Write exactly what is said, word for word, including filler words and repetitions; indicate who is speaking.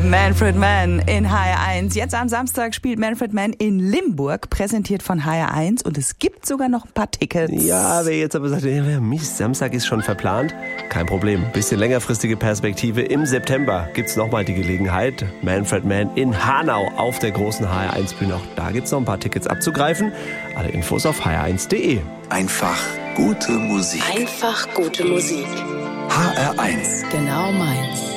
Speaker 1: Manfred Mann in H R eins. Jetzt am Samstag spielt Manfred Mann in Limburg, präsentiert von H R eins. Und es gibt sogar noch ein paar Tickets.
Speaker 2: Ja, wer jetzt aber sagt, ja, Mist, Samstag ist schon verplant, kein Problem. Bisschen längerfristige Perspektive. Im September gibt's nochmal die Gelegenheit. Manfred Mann in Hanau auf der großen H R eins Bühne. Auch da gibt's noch ein paar Tickets abzugreifen. Alle Infos auf h r eins punkt de.
Speaker 3: Einfach gute Musik.
Speaker 4: Einfach gute Musik.
Speaker 3: H R eins.
Speaker 4: Genau meins.